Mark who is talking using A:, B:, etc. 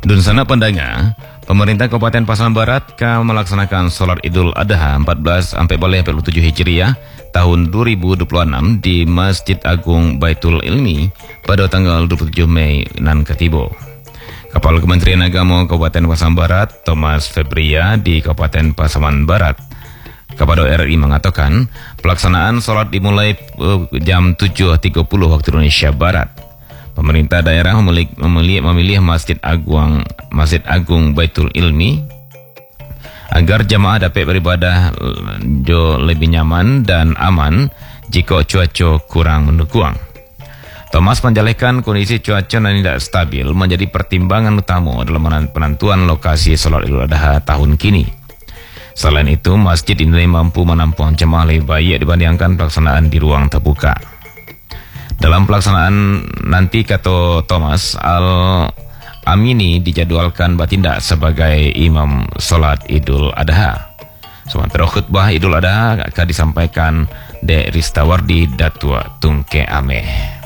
A: Dun sana pandanga, pemerintah Kabupaten Pasaman Barat melaksanakan sholat Idul Adha 14-27 Hijriah tahun 2026 di Masjid Agung Baitul Ilmi pada tanggal 27 Mei nan ketibo. Kepala Kementerian Agama Kabupaten Pasaman Barat, Thomas Febria di Kabupaten Pasaman Barat, kepada RRI mengatakan pelaksanaan sholat dimulai jam 7.30 waktu Indonesia Barat. Pemerintah daerah memilih Masjid Agung Baitul Ilmi agar jamaah dapat beribadah lebih nyaman dan aman jika cuaca kurang mendukung. Thomas menjelaskan kondisi cuaca yang tidak stabil menjadi pertimbangan utama dalam penentuan lokasi sholat Idul Adha tahun kini. Selain itu, masjid ini mampu menampung jemaah lebih baik dibandingkan pelaksanaan di ruang terbuka. Dalam pelaksanaan nanti, kata Thomas, Al-Amini dijadwalkan bertindak sebagai imam sholat Idul Adha. Sementara khutbah Idul Adha akan disampaikan Dek Ristawardi Datua Tungke Ameh.